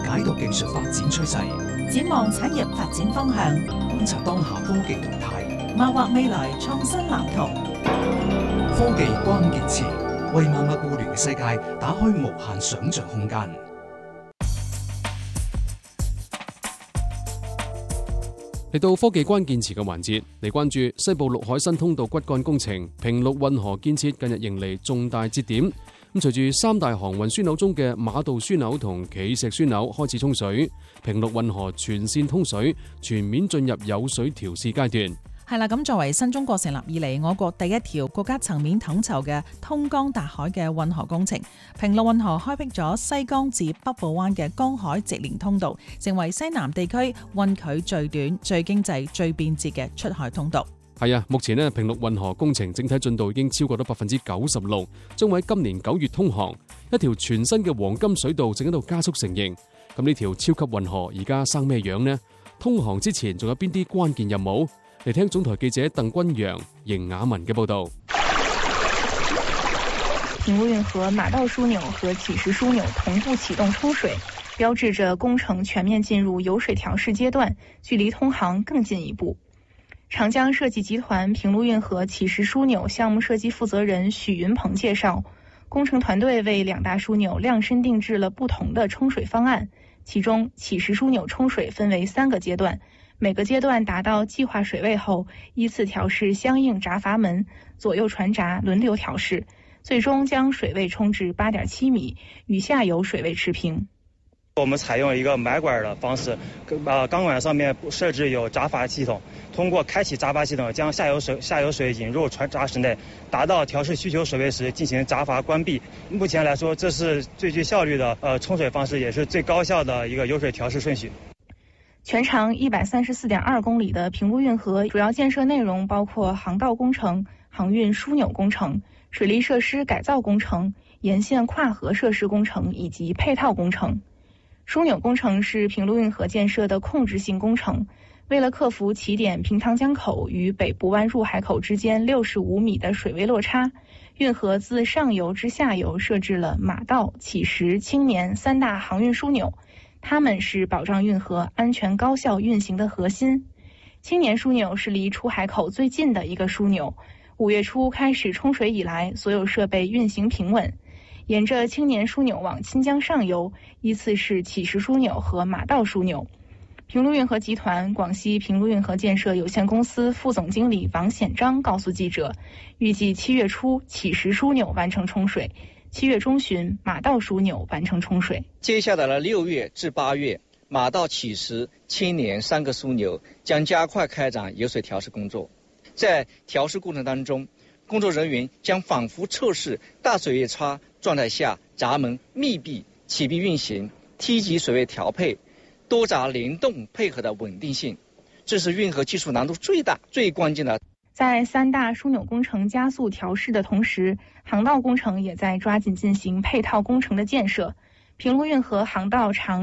解讀技術發展趨勢， 展望產業發展方向， 觀察當下科技動態， 謀劃未來創新藍圖。 科技關鍵詞，為萬物互聯嘅世界打開無限想像空間。 嚟到科技關鍵詞嘅環節，嚟關注西部陸海新通道骨幹工程平陸運河建設近日迎嚟重大節點。咁隨住三大航運樞紐中嘅馬道樞紐同企石樞紐開始沖水，平陸運河全線通水，全面進入有水調試階段。 係啦，咁作為新中國成立以嚟，我國第一條國家層面統籌嘅通江達海嘅運河工程，平陸運河開闢咗西江至北部灣嘅江海直連通道，成為西南地區運距最短、最經濟、最便捷嘅出海通道。 係啊，目前呢平陸運河工程整體進度已經超過咗96%，將會喺今年9月通航。一條全新嘅黃金水道正喺度加速成形。咁呢條超級運河而家生咩樣呢？通航之前仲有邊啲關鍵任務？嚟聽總台記者鄧君陽、邢雅文嘅報道。 平陸運河馬道樞紐和乞石樞紐同步啟動沖水，標誌着工程全面進入油水調試階段，距離通航更進一步。長江設計集團平陸運河乞石樞紐項目設計負責人許雲鵬介紹，工程團隊為兩大樞紐量身定制了不同的沖水方案，其中乞石樞紐沖水分為3個階段。每個階段達到計劃水位後，依次調試相應閘閥門，左右船閘輪流調試，最終將水位沖至8.7米，與下游水位持平。 我們採用一個埋管的方式，鋼管上面設置有閘閥系統，通過開啟閘閥系統，將下游水引入船閘室內，達到調試需求水位時進行閘閥關閉。目前來說，這是最具效率的沖水方式，也是最高效的一個油水調試順序。 全長134.2公里的平陸運河主要建設內容包括航道工程、航運樞紐工程、水利設施改造工程、沿線跨河設施工程以及配套工程。樞紐工程是平陸運河建設的控制性工程，為了克服起點平塘江口與北部灣入海口之間65米的水位落差，運河自上游至下游設置了馬道、乞石、青年3大航運樞紐。它們是保障運河安全高效運行的核心。青年樞紐是離出海口最近的一個樞紐，5月初開始沖水以來，所有設備運行平穩。沿着青年樞紐往清江上游，依次是乞石樞紐和馬道樞紐。平陸運河集團廣西平陸運河建設有限公司副總經理王顯章告訴記者，預計7月初乞石樞紐完成沖水，7月中旬馬道樞紐完成沖水。 接下來的6月至8月，馬道、乞石、青年3個樞紐將加快開展油水調試工作。在調試過程當中，工作人員將反覆測試大水位差狀態下閘門密閉、起閉運行、梯級水位調配、多閘聯動配合的穩定性，這是運河技術難度最大、最關鍵的。 在3大樞紐工程加速調試的同時，航道工程也在抓緊進行配套工程的建設。平陸運河航道長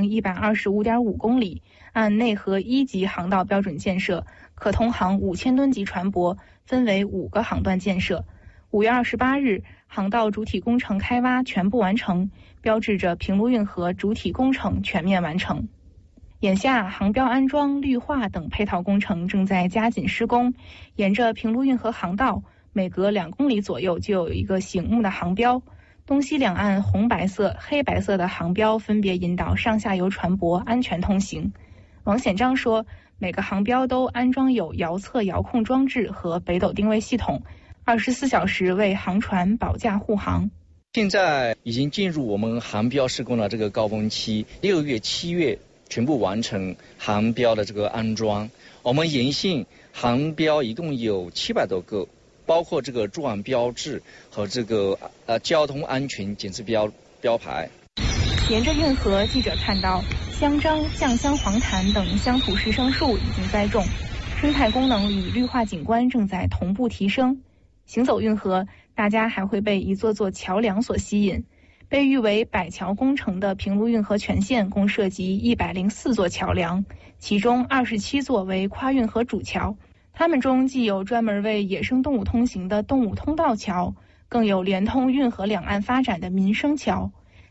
125.5公里，按內河1級航道標準建設，可通航5000噸級船舶，分為5個航段建設。5月28日，航道主體工程開挖全部完成，標誌着平陸運河主體工程全面完成。眼下，航標安裝、綠化等配套工程正在加緊施工。沿着平陸運河航道，每隔2公里左右就有一個醒目的航標，東西兩岸紅白色、黑白色的航標分別引導上下游船舶安全通行。王顯章說，每個航標都安裝有遙測遙控裝置和北斗定位系統，24小時為航船保駕護航。 現在已經進入我們航標施工的這個高峰期，6月、7月全部完成航標的這個安裝。我們沿線航標一共有700多個，包括這個駐岸標誌和這個交通安全警示標牌。 沿着運河，記者看到香樟、醬香黃檀等鄉土實生樹已經栽種，生態功能與綠化景觀正在同步提升。行走運河，大家還會被一座座橋樑所吸引。被譽為百橋工程的平陸運河全線共設計104座橋樑，其中27座為跨運河主橋。它們中既有專門為野生動物通行的動物通道橋，更有連通運河兩岸發展的民生橋。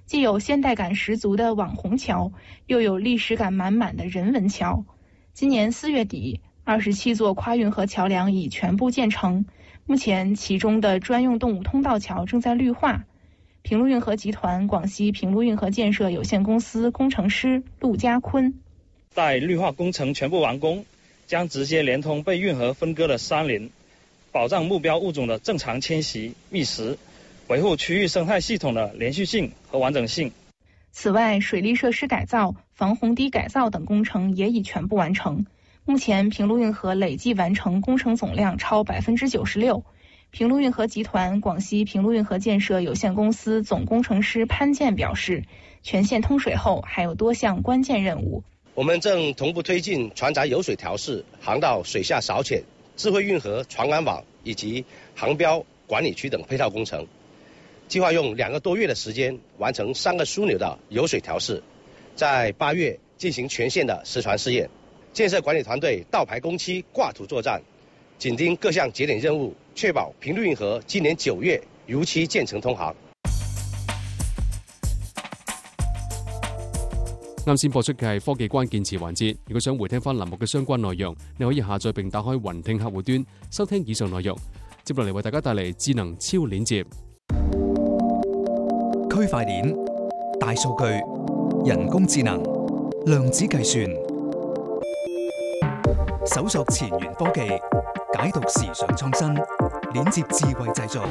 既有现代感十足的网红桥，又有历史感满满的人文桥。今年4月底，27座跨运河桥梁已全部建成，目前其中的专用动物通道桥正在绿化。平陆运河集团广西平陆运河建设有限公司工程师陆家坤： 待绿化工程全部完工，将直接连通被运河分割的山林，保障目标物种的正常迁徙觅食，维护区域生态系统的连续性和完整性。 此外，水利设施改造、防洪堤改造等工程也已全部完成。目前平陆运河累计完成工程总量超96%。平陆运河集团广西平陆运河建设有限公司总工程师潘建表示，全线通水后还有多项关键任务。 我们正同步推进船闸油水调试、航道水下扫潜、智慧运河船安网以及航标管理区等配套工程，计划用2个多月的时间完成3个枢纽的油水调试，在8月进行全线的实船试验。建设管理团队倒排工期、挂图作战，紧盯各项节点任务，确保平陆运河今年9月如期建成通航。 啱先播出嘅係科技關鍵詞環節。如果想回聽翻欄目嘅相關內容，你可以下載並打開雲聽客戶端收聽以上內容。接落嚟為大家帶嚟智能超鏈接。 區塊鏈、大數據、人工智能、量子計算，搜索前沿科技，解讀時尚創新，鏈接智慧製造，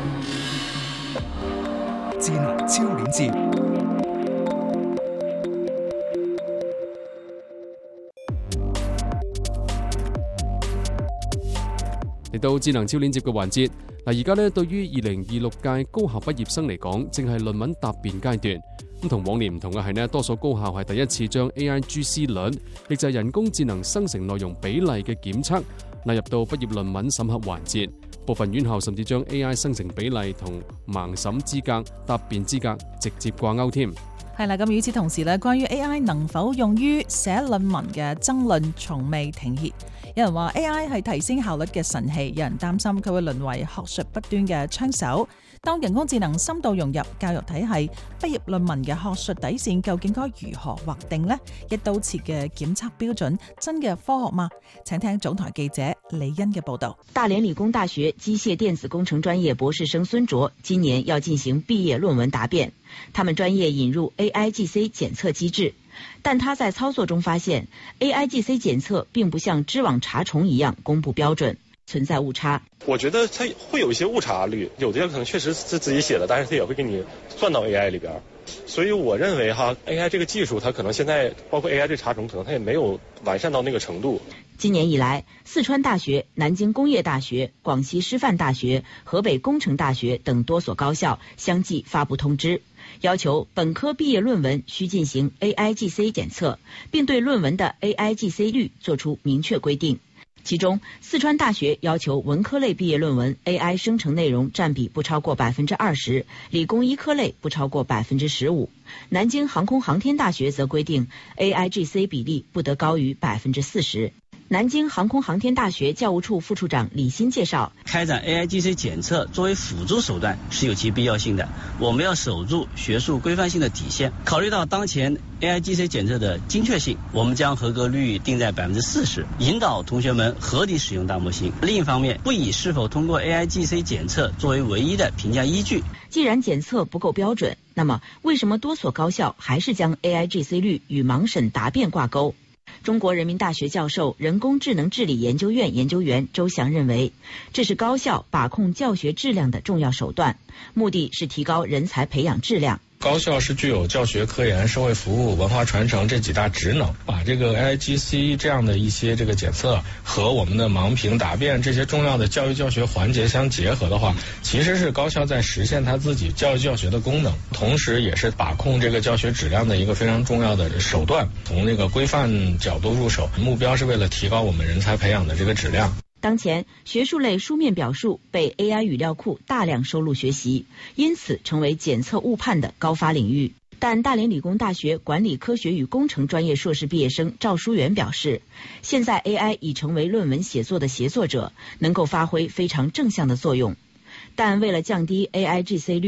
智能超鏈接。 嚟到智能超鏈接嘅環節，而家咧對於2026屆高校畢業生嚟講，正係論文答辯階段。咁同往年唔同嘅係咧，多數高校係第一次將 AIGC 率，亦就係人工智能生成內容比例嘅檢測納入到畢業論文審核環節。部分院校甚至將 AI 生成比例同盲審資格、答辯資格直接掛鈎添。 係啦，咁與此同時咧，關於 AI 能否用於寫論文嘅爭論從未停歇。有人話 AI 係提升效率嘅神器，有人擔心佢會淪為學術不端嘅槍手。當人工智能深度融入教育體系，畢業論文嘅學術底線究竟該如何劃定呢？一刀切嘅檢測標準真嘅科學嗎？請聽總台記者李欣嘅報導。 大連理工大學機械電子工程專業博士生孫卓今年要進行畢業論文答辯，他們專業引入 AIGC 檢測機制，但他在操作中發現 AIGC 檢測並不像知網查重一樣公布標準，存在誤差。 我覺得它會有一些誤差率，有的可能確實是自己寫的，但是它也會給你算到 AI 裏邊。所以我認為AI 這個技術，它可能現在包括 AI 這查重，可能它也沒有完善到那個程度。 今年以來，四川大學、南京工業大學、廣西師範大學、河北工程大學等多所高校相繼發布通知，要求本科畢業論文需進行 AIGC 檢測，並對論文的 AIGC 率作出明確規定。其中，四川大學要求文科類畢業論文 AI 生成內容佔比不超過20%，理工醫科類不超過15%。南京航空航天大學則規定 AIGC 比例不得高於40%。南京航空航天大學教務處副處長李欣介紹， 開展 AIGC 檢測作為輔助手段是有其必要性的，我們要守住學術規範性的底線。考慮到當前 AIGC 檢測的精確性，我們將合格率定在40%，引導同學們合理使用大模型。另一方面，不以是否通過 AIGC 檢測作為唯一的評價依據。 既然檢測不夠標準，那麼為什麼多所高校還是將 AIGC 率與盲審答辯掛鈎？中國人民大學教授、人工智能治理研究院研究員周翔認為，這是高校把控教學質量的重要手段，目的是提高人才培養質量。 高校是具有教學、科研、社會服務、文化傳承這幾大職能，把這個 AIGC 這樣的一些這個檢測和我們的盲評答辯這些重要的教育教學環節相結合的話，其實是高校在實現它自己教育教學的功能，同時也是把控這個教學質量的一個非常重要的手段。從這個規範角度入手，目標是為了提高我們人才培養的這個質量。 當前，學術類書面表述被 AI 語料庫大量收錄學習，因此成為檢測誤判的高發領域。但大連理工大學管理科學與工程專業碩士畢業生趙書元表示，現在 AI 已成為論文寫作的協作者，能夠發揮非常正向的作用。但為了降低 AIGC 率，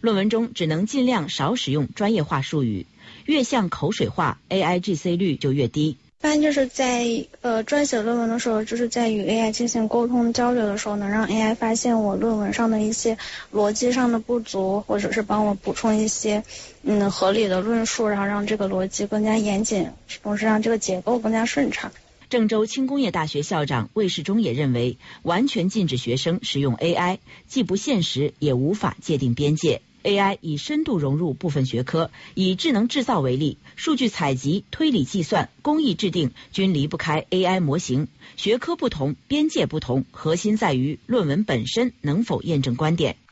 论文中只能尽量少使用专业化术语，越像口水话 ，AIGC 率就越低。 一般就是在撰写论文的时候，就是在与 AI 进行沟通交流的时候，能让 AI 发现我论文上的一些逻辑上的不足，或者是帮我补充一些合理的论述，然后让这个逻辑更加严谨，同时让这个结构更加顺畅。 郑州轻工业大学校长魏世忠也认为，完全禁止学生使用 AI， 既不现实，也无法界定边界。AI 已深度融入部分学科，以智能制造为例，数据采集、推理计算、工艺制定均离不开 AI 模型。学科不同，边界不同，核心在于论文本身能否验证观点。